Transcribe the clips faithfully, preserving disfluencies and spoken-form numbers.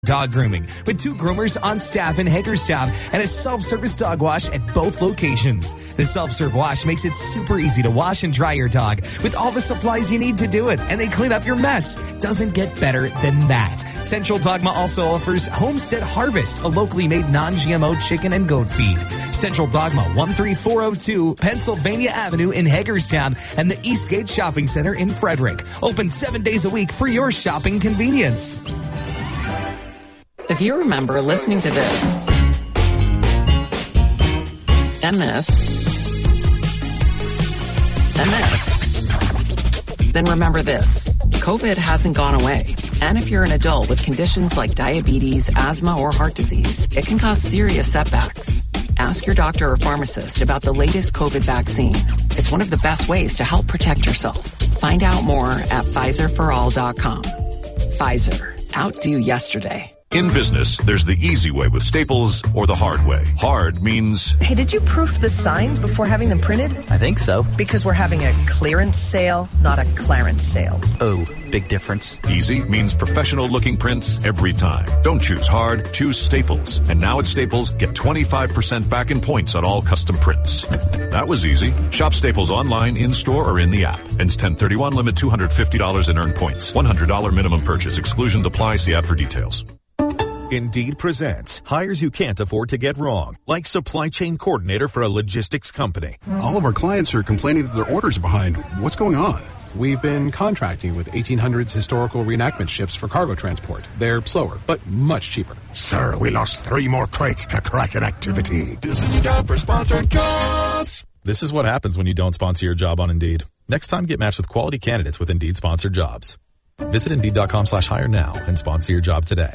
Dog grooming with two groomers on staff in Hagerstown and a self-service dog wash at both locations. The self-serve wash makes it super easy to wash and dry your dog with all the supplies you need to do it, and they clean up your mess. Doesn't get better than that. Central Dogma also offers Homestead Harvest, a locally made non-G M O chicken and goat feed. Central Dogma, one three four oh two Pennsylvania Avenue in Hagerstown and the Eastgate Shopping Center in Frederick. Open seven days a week for your shopping convenience. If you remember listening to this, and this, and this, then remember this. COVID hasn't gone away. And if you're an adult with conditions like diabetes, asthma, or heart disease, it can cause serious setbacks. Ask your doctor or pharmacist about the latest COVID vaccine. It's one of the best ways to help protect yourself. Find out more at Pfizer for all dot com. Pfizer. Outdo yesterday. In business, there's the easy way with Staples or the hard way. Hard means... Hey, did you proof the signs before having them printed? I think so. Because we're having a clearance sale, not a Clarence sale. Oh, big difference. Easy means professional-looking prints every time. Don't choose hard, choose Staples. And now at Staples, get twenty-five percent back in points on all custom prints. That was easy. Shop Staples online, in-store, or in the app. Ends ten thirty-one, limit two hundred fifty dollars in earned points. one hundred dollars minimum purchase. Exclusion apply. See app for details. Indeed presents hires you can't afford to get wrong, like supply chain coordinator for a logistics company. All of our clients are complaining that their orders are behind. What's going on? We've been contracting with eighteen hundreds historical reenactment ships for cargo transport. They're slower, but much cheaper. Sir, we lost three more crates to Kraken activity. This is a job for sponsored jobs. This is what happens when you don't sponsor your job on Indeed. Next time, get matched with quality candidates with Indeed sponsored jobs. Visit Indeed.com slash hire now and sponsor your job today.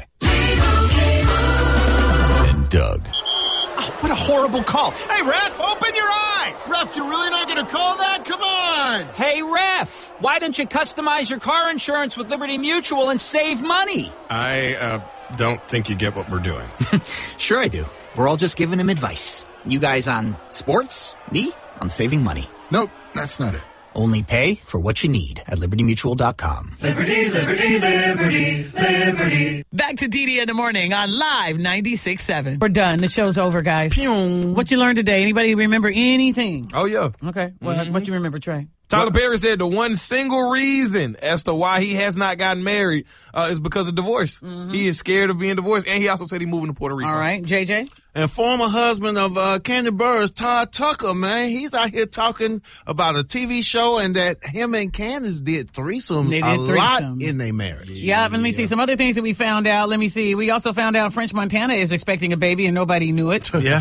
And Doug. Oh, what a horrible call. Hey, ref, open your eyes. Ref, you're really not going to call that? Come on. Hey, ref, why don't you customize your car insurance with Liberty Mutual and save money? I uh, don't think you get what we're doing. Sure I do. We're all just giving him advice. You guys on sports, me on saving money. Nope, that's not it. Only pay for what you need at liberty mutual dot com. Liberty, liberty, liberty, liberty. Back to D D in the morning on Live ninety-six point seven. We're done. The show's over, guys. Pew. What you learned today? Anybody remember anything? Oh, yeah. Okay. What, mm-hmm. what you remember, Trey? Tyler Perry said the one single reason as to why he has not gotten married uh, is because of divorce. Mm-hmm. He is scared of being divorced, and he also said he's moving to Puerto Rico. All right. J J? And former husband of uh, Candy Burris, Todd Tucker, man, he's out here talking about a T V show and that him and Candace did threesomes they did a threesomes. lot in their marriage. Yeah, let me see some other things that we found out. Let me see. We also found out French Montana is expecting a baby and nobody knew it. Yeah.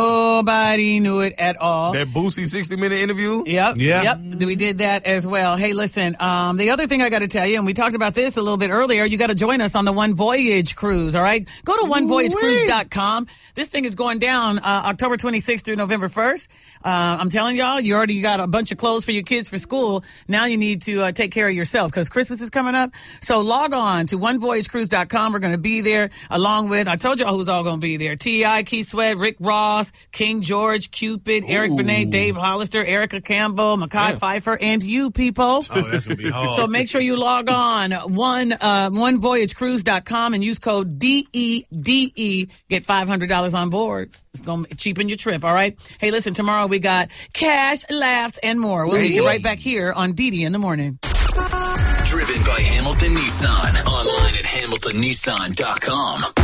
Nobody knew it at all. That Boosie sixty-minute interview? Yep. Yeah. Yep. We did that as well. Hey, listen, um, the other thing I got to tell you, and we talked about this a little bit earlier, you got to join us on the One Voyage cruise, all right? Go to one voyage cruise dot com. This thing is going down uh, October twenty-sixth through November first. Uh, I'm telling y'all, you already got a bunch of clothes for your kids for school. Now you need to uh, take care of yourself because Christmas is coming up. So log on to one voyage cruise dot com. We're going to be there along with, I told y'all who's all going to be there. T I, Keith Sweat, Rick Ross, King George, Cupid, Ooh. Eric Benet, Dave Hollister, Erica Campbell, Mekhi Phifer, and you people. Oh, that's going to be hard. So make sure you log on one uh, one voyage cruise dot com and use code D E D E. Get five hundred dollars on board. It's going to cheapen your trip, all right? Hey, listen, tomorrow we got cash, laughs, and more. We'll meet you right back here on D D in the morning. Driven by Hamilton Nissan. Online at hamilton nissan dot com.